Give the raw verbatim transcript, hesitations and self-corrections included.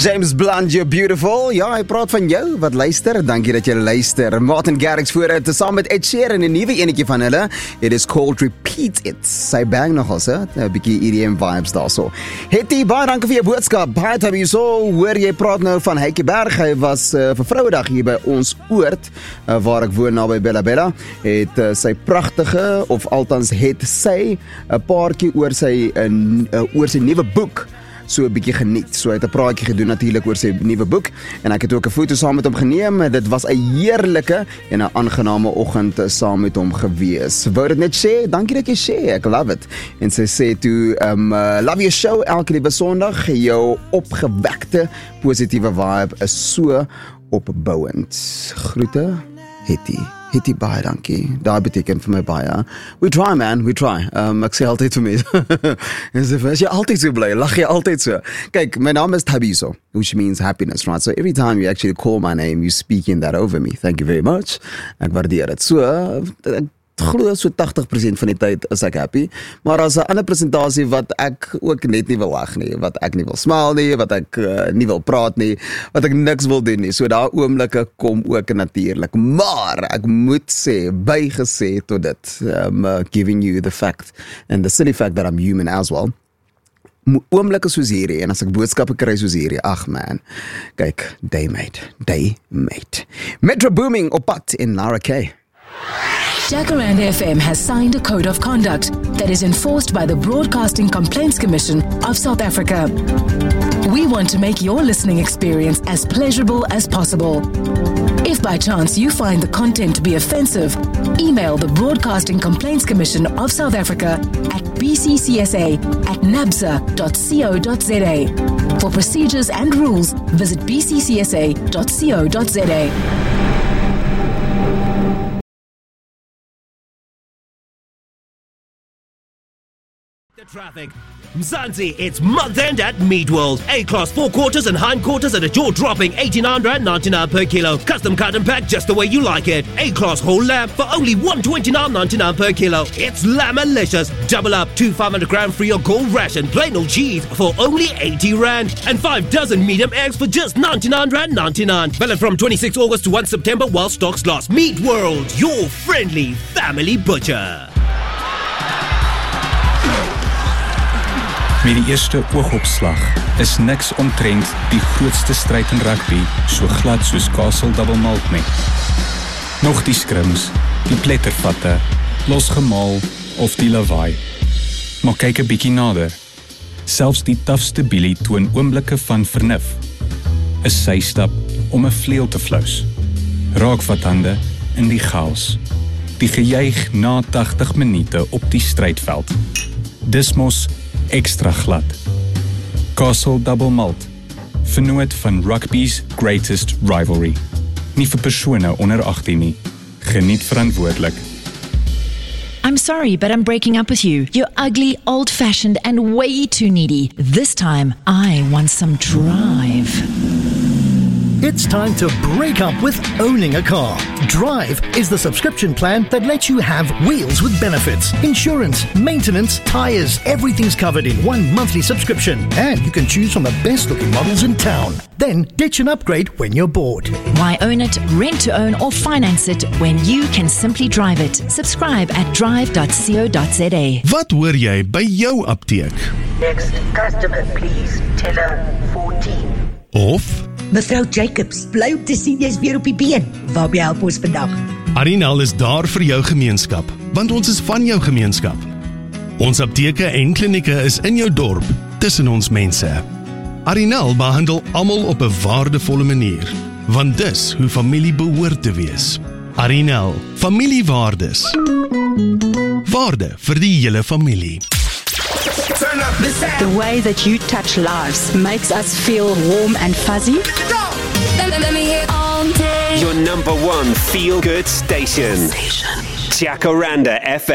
James Blunt, you're beautiful. Ja, hy praat van jou, wat luister. Dankie dat jy luister. Martin Garrix voor het, saam met Ed Sheeran, 'n nuwe enetjie van hulle. It is called Repeat It. Sy bang nog ons, 'n bietjie E D M vibes daarso. Hetty, baie dankie vir jou boodskap. Baie het jy so, hoor jy praat nou van Heike Berg. Hy was uh, vir Vrouedag hier by ons oord, uh, waar ek woon naby Bella Bella. Het uh, sy pragtige, of althans het sy 'n paartjie oor sy, uh, uh, oor sy nuwe boek so 'n bietjie geniet. So hy het 'n praatjie gedoen natuurlik oor sy nuwe boek en ek het ook 'n foto saam met hom geneem. Dit was 'n heerlike en 'n aangename oggend saam met hom gewees. Wou dit net sê, dankie dat jy sê, ek love it. En sy sê toe, um, uh, love your show elke liewe Sondag. Jou opgewekte positiewe vibe is so opbouend. Groete, Hetty. Hetty, baie dankie. Daar beteken vir my baie. We try, man, we try. Um, ek sê altyd vir my, as jy altyd so bly, lach jy altyd so. Kyk, my naam is Thabiso, which means happiness, right? So every time you actually call my name, you speaking that over me. Thank you very much. Ek waardeer dit. So, ek glo so tagtig persent van die tyd is ek happy, maar as 'n ander presentasie wat ek ook net nie wil lag nie, wat ek nie wil smile nie, wat ek uh, nie wil praat nie, wat ek niks wil doen nie, so daar oomblikke kom ook natuurlik, maar ek moet sê, bygesê tot dit, um, uh, giving you the fact, and the silly fact that I'm human as well, oomblikke soos hierdie, en as ek boodskappe kry soos hierdie, ag man, kyk, day mate, day mate, Metro Booming op pad in Lara K. Jacaranda F M has signed a code of conduct that is enforced by the Broadcasting Complaints Commission of South Africa. We want to make your listening experience as pleasurable as possible. If by chance you find the content to be offensive, email the Broadcasting Complaints Commission of South Africa at b c c s a at nabsa dot co dot z a. For procedures and rules, visit b c c s a dot co dot z a. Traffic. Mzansi, it's month end at Meat World. A-class forequarters and hindquarters at a jaw-dropping eighty-nine rand ninety-nine per kilo. Custom cut and pack just the way you like it. A-class whole lamb for only one twenty-nine ninety-nine per kilo. It's lamb-alicious. Double up, two five hundred gram free or gold ration plain old cheese for only eighty rand. And five dozen medium eggs for just ninety-nine rand ninety-nine. Valid from twenty-sixth August to first September while stocks last. Meat World, your friendly family butcher. Met die eerste oogopslag is niks omtrent die grootste stryd in rugby so glad soos Castle Double Malt nie. Nog die skrims, die plettervatte, losgemaal of die lawaai. Maar kyk 'n bietjie nader. Selfs die tafste bielie toon oomblikke van vernuf. 'n Systap om 'n vleuel te flous. Raakvathande in die chaos. Die gejuig na tagtig minute op die strydveld. Dis mos extra glad. Castle Double Malt, vernoot van rugby's greatest rivalry. Nie vir persone onder agttien nie. Geniet verantwoordelik. I'm sorry, but I'm breaking up with you. You're ugly, old-fashioned, and way too needy. This time, I want some drive. It's time to break up with owning a car. Drive is the subscription plan that lets you have wheels with benefits, insurance, maintenance, tires, everything's covered in one monthly subscription. And you can choose from the best looking models in town. Then ditch and upgrade when you're bored. Why own it, rent to own, or finance it when you can simply drive it? Subscribe at drive dot co dot z a. Wat hoor jy by jou apteek? Next customer, please. Teller fourteen. Of Mevrou Jacobs, bly op te sien jy's weer op die been. Waarmee help ons vandag? Arinal is daar vir jou gemeenskap, want ons is van jou gemeenskap. Ons apteke en klinieke is in jou dorp, tussen ons mense. Arinal behandel almal op 'n waardevolle manier, want dis hoe familie behoort te wees. Arinal, familiewaardes. Waarde vir die hele familie. The way that you touch lives makes us feel warm and fuzzy. Your number one feel-good station. Jacaranda F M.